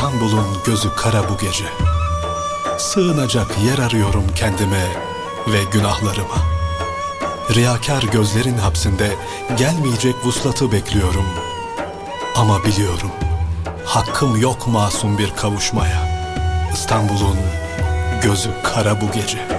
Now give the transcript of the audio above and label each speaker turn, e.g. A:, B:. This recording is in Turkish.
A: İstanbul'un gözü kara bu gece. Sığınacak yer arıyorum kendime ve günahlarıma. Riyakar gözlerin hapsinde gelmeyecek vuslatı bekliyorum. Ama biliyorum, hakkım yok masum bir kavuşmaya. İstanbul'un gözü kara bu gece.